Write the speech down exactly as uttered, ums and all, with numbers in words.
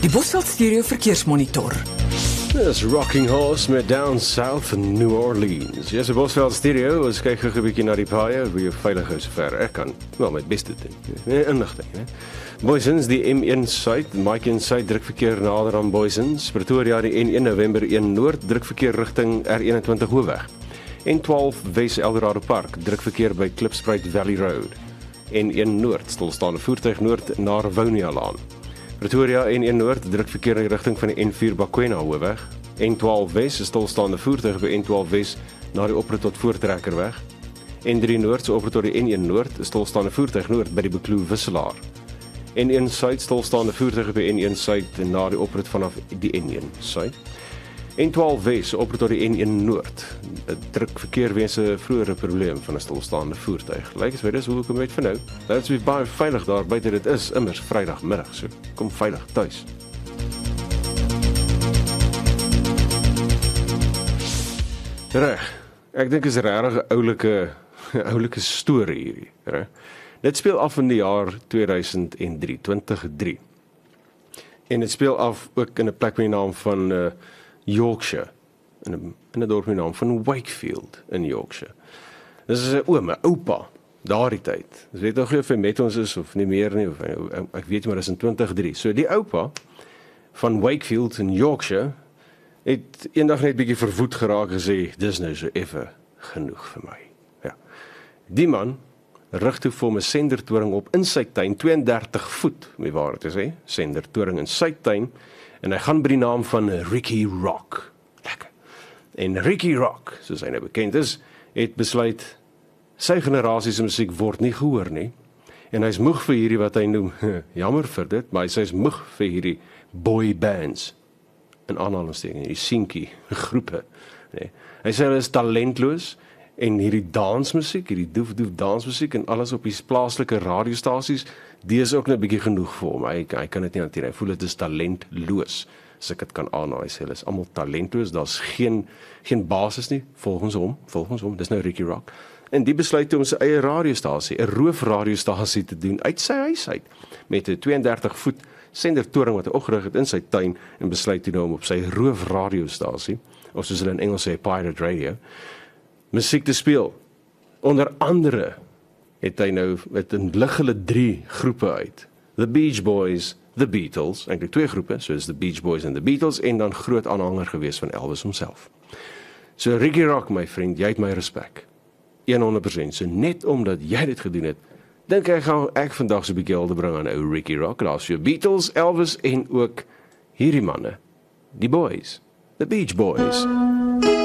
Die Bosveld Stereo verkeersmonitor. Dis Rocking Horse met Down South in New Orleans. Yes, Bosveld Stereo, ons kyk gou 'n bietjie na die paaie, wie veilig is ver ek kan. Wel, my beste doen. Inligting, né? Boysens, die M een suid, Mike en suid drukverkeer nader aan Boysens. Pretoria, die N een November een noord, drukverkeer rigting R eenentwintig Hoofweg. N twaalf Wes Eldorado Park, drukverkeer by Klipspruit Valley Road. N een noord, stilstaande voertuig noord na Rivonia Laan. Pretoria N een noord, drukverkeer in rigting van die N vier Bakwena Hoofweg. N twaalf Wes, stilstaande voertuig by N twaalf Wes na die oprit tot Voortrekkerweg. N drie noord, so oprit tot die N een noord, stilstaande voertuig noord by die Bekloo Wisselaar. N een suid, stilstaande voertuig by N een suid na die oprit vanaf die N een suid. N twaalf Wes, oprit tot die N een noord. 'n Drukverkeer weens 'n vroeëre probleem van 'n stilstaande voertuig. Lyk as weet dis hoe kom ek vir nou. Nou is dit baie veilig daar buite, dit is immers Vrydagmiddag, so kom veilig tuis. Reg. Ek dink is 'n regtig oulike oulike storie hierdie, reg. Dit speel af in die jaar tweeduisend drie, twintig oh drie. En dit speel af ook in 'n plek met die naam van uh, Yorkshire, in 'n in 'n dorp met die naam van Wakefield in Yorkshire. Dis is 'n oom, 'n oupa, daardie tyd. Dis weet nog nie of hy met ons is of nie meer nie, of ek weet maar dis in twintig oh drie. So die oupa van Wakefield in Yorkshire het eendag net bietjie verwoed geraak en gesê, dis nou so effe genoeg vir my. Ja. Die man rig toe vir hom 'n sendertoring op in sy tuin, twee en dertig voet, om die waarheid te sê, sendertoring in sy tuin, en hy gaan by die naam van Ricky Rock. Lekker. En Ricky Rock, soos hy nou bekend is, het besluit, sy generasie se musiek word nie gehoor nie, en hy is moeg vir hierdie wat hy noem, jammer vir dit, maar hy sê hy is moeg vir hierdie boy bands, in aanhalingstekens, hierdie sinkie groepe. Nee. Hy sê hy is talentloos, en hierdie dansmusiek, hierdie doef-doef dansmusiek en alles op die plaaslike radiostasies, die is ook net 'n bietjie genoeg vir hom. Hy, hy kan dit nie hanteer. Hy voel dit is talentloos. As ek dit kan aanhaal, hy sê hulle is almal talentloos. Daar's geen geen basis nie volgens hom, volgens hom. Dis nou Ricky Rock. En die besluit om sy eie radiostasie, 'n roofradiostasie te doen uit sy huis uit met 'n twee en dertig voet sendertoring wat hy opgerig het in sy tuin en besluit toe nou om op sy roofradiostasie, of soos hulle in Engels sê, pirate radio, musiek te speel. Onder andere het hy nou met 'n lig hulle drie groepe uit. The Beach Boys, The Beatles, eintlik twee groepe, soos The Beach Boys en The Beatles, en dan groot aanhanger gewees van Elvis homself. So Ricky Rock, my vriend, jy het my respek. honderd persent. So net omdat jy dit gedoen het, dink ek gaan ek vandag so 'n bietjie hulde bring aan ou Ricky Rock. Daar's jou Beatles, Elvis en ook hierdie manne, die Boys, The Beach Boys.